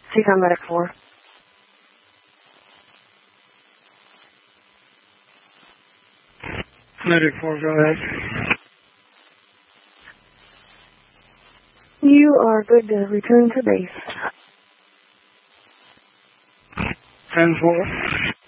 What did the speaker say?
Seacom Medic 4. Medic 4, go ahead. You are good to return to base. 10-4.